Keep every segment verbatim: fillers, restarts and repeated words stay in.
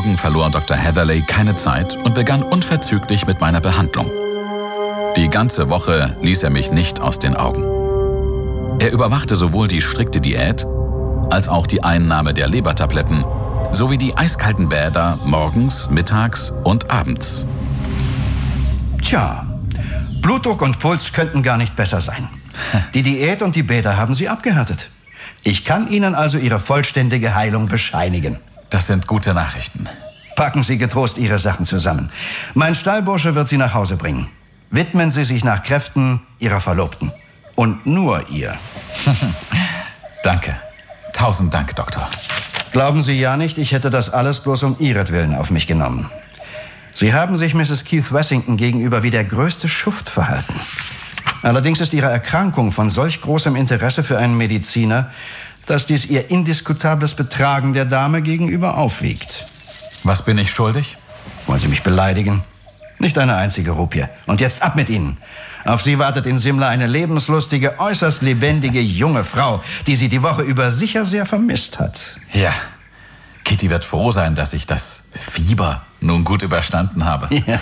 Morgen verlor Doktor Heatherley keine Zeit und begann unverzüglich mit meiner Behandlung. Die ganze Woche ließ er mich nicht aus den Augen. Er überwachte sowohl die strikte Diät als auch die Einnahme der Lebertabletten sowie die eiskalten Bäder morgens, mittags und abends. Tja, Blutdruck und Puls könnten gar nicht besser sein. Die Diät und die Bäder haben Sie abgehärtet. Ich kann Ihnen also Ihre vollständige Heilung bescheinigen. Das sind gute Nachrichten. Packen Sie getrost Ihre Sachen zusammen. Mein Stallbursche wird Sie nach Hause bringen. Widmen Sie sich nach Kräften Ihrer Verlobten. Und nur ihr. Danke. Tausend Dank, Doktor. Glauben Sie ja nicht, ich hätte das alles bloß um Ihretwillen auf mich genommen. Sie haben sich Misses Keith Wessington gegenüber wie der größte Schuft verhalten. Allerdings ist Ihre Erkrankung von solch großem Interesse für einen Mediziner, dass dies Ihr indiskutables Betragen der Dame gegenüber aufwiegt. Was bin ich schuldig? Wollen Sie mich beleidigen? Nicht eine einzige Rupie. Und jetzt ab mit Ihnen. Auf Sie wartet in Simla eine lebenslustige, äußerst lebendige junge Frau, die Sie die Woche über sicher sehr vermisst hat. Ja, Kitty wird froh sein, dass ich das Fieber nun gut überstanden habe. Ja.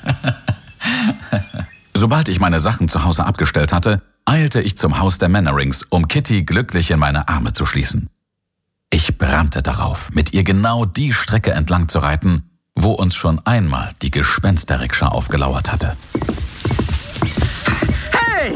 Sobald ich meine Sachen zu Hause abgestellt hatte, eilte ich zum Haus der Mannerings, um Kitty glücklich in meine Arme zu schließen. Ich brannte darauf, mit ihr genau die Strecke entlang zu reiten, wo uns schon einmal die Gespensterrikscha aufgelauert hatte. Hey!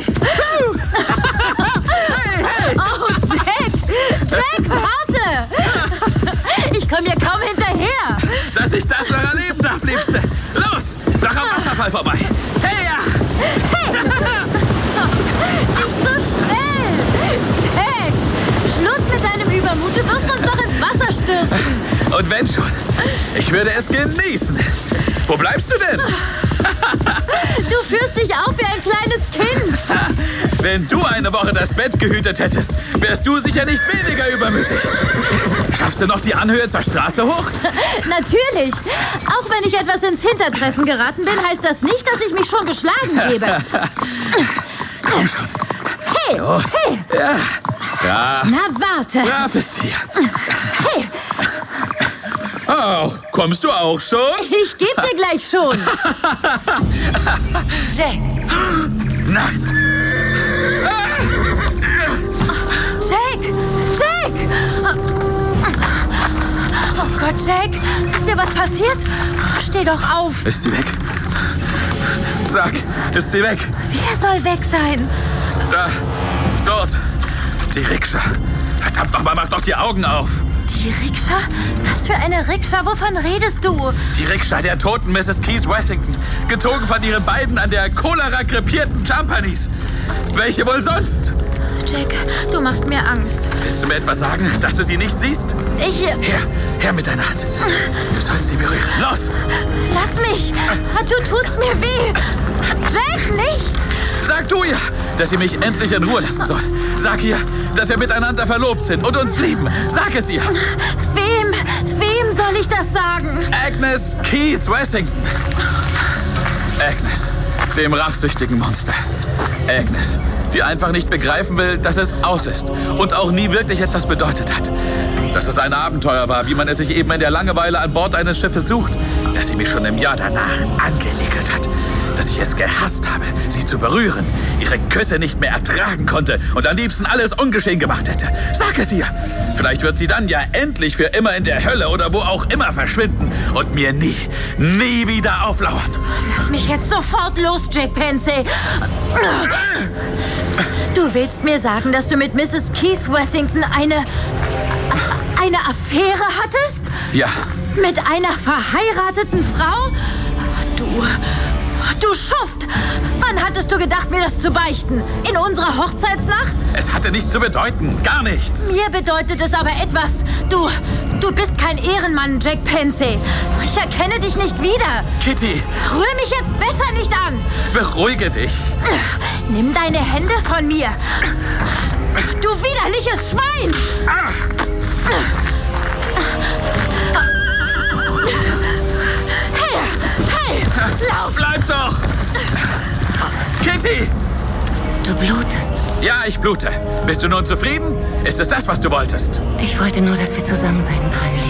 hey, hey! Oh, Jack! Jack, warte! Ich komme ja kaum hinterher. Dass ich das noch erleben darf, Liebste. Los, doch am Wasserfall vorbei. Hey, ja! Hey! Nicht so schnell! Jack! Schluss mit deinem Übermut, du wirst uns doch ins Wasser stürzen. Und wenn schon, ich würde es genießen. Wo bleibst du denn? Du führst dich auf wie ein kleines Kind. Wenn du eine Woche das Bett gehütet hättest, wärst du sicher nicht weniger übermütig. Schaffst du noch die Anhöhe zur Straße hoch? Natürlich. Auch wenn ich etwas ins Hintertreffen geraten bin, heißt das nicht, dass ich mich schon geschlagen gebe. Komm schon. Hey, Los. hey. Ja. Ja. Na, warte. Braves Tier. Hey, Oh, kommst du auch schon? ich geb dir gleich schon. Jack. Nein. Jack! Jack! Oh Gott, Jack! Ist dir was passiert? Steh doch auf! Ist sie weg? Sag, ist sie weg? Wer soll weg sein? Da, dort, die Rikscha. Verdammt nochmal, mach doch die Augen auf. Die Rikscha? Was für eine Rikscha? Wovon redest du? Die Rikscha der toten Misses Keith Wessington. Gezogen von ihren beiden an der Cholera krepierten Champanis. Welche wohl sonst? Jack, du machst mir Angst. Willst du mir etwas sagen, dass du sie nicht siehst? Ich... Her, her mit deiner Hand. Du sollst sie berühren. Los! Lass mich! Du tust mir weh! Jack, nicht! Sag du ihr, dass sie mich endlich in Ruhe lassen soll. Sag ihr, dass wir miteinander verlobt sind und uns lieben. Sag es ihr. Wem? Wem soll ich das sagen? Agnes Keith Wessington. Agnes, dem rachsüchtigen Monster. Agnes, die einfach nicht begreifen will, dass es aus ist und auch nie wirklich etwas bedeutet hat. Dass es ein Abenteuer war, wie man es sich eben in der Langeweile an Bord eines Schiffes sucht, dass sie mich schon im Jahr danach angelegelt hat. Dass ich es gehasst habe, sie zu berühren, ihre Küsse nicht mehr ertragen konnte und am liebsten alles ungeschehen gemacht hätte. Sag es ihr! Vielleicht wird sie dann ja endlich für immer in der Hölle oder wo auch immer verschwinden und mir nie, nie wieder auflauern. Lass mich jetzt sofort los, Jack Pensey. Du willst mir sagen, dass du mit Misses Keith Wessington eine... eine Affäre hattest? Ja. Mit einer verheirateten Frau? Du... Du Schuft! Wann hattest du gedacht, mir das zu beichten? In unserer Hochzeitsnacht? Es hatte nichts zu bedeuten. Gar nichts. Mir bedeutet es aber etwas. Du... Du bist kein Ehrenmann, Jack Pensey. Ich erkenne dich nicht wieder. Kitty! Rühr mich jetzt besser nicht an. Beruhige dich. Nimm deine Hände von mir. Du widerliches Schwein! Ah. Lauf! Bleib doch! Kitty! Du blutest. Ja, ich blute. Bist du nun zufrieden? Ist es das, was du wolltest? Ich wollte nur, dass wir zusammen sein können,